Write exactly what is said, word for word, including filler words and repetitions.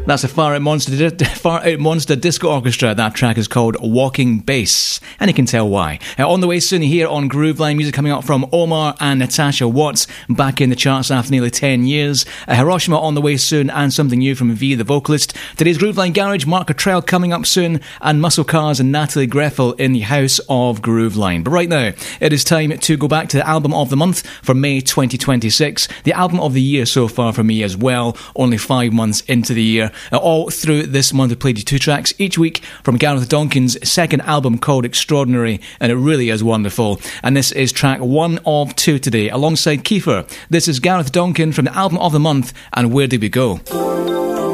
That's a Far Out Monster, Far Out Monster Disco Orchestra. That track is called Walking Bass, and you can tell why. Uh, on the way soon here on Grooveline, music coming up from Omar and Natasha Watts, back in the charts after nearly ten years. Uh, Hiroshima on the way soon, and something new from V, the vocalist. Today's Grooveline Garage, Mark Cottrell coming up soon, and Muscle Cars and Natalie Greffel in the house of Grooveline. But right now, it is time to go back to the album of the month for May twenty twenty-six. The album of the year so far for me as well, only five months into the year. Uh, all through this month we played you two tracks each week from Gareth Donkin's second album called Extraordinary, and it really is wonderful. And this is track one of two today, alongside Kiefer. This is Gareth Donkin from the album of the month, and Where Did We Go?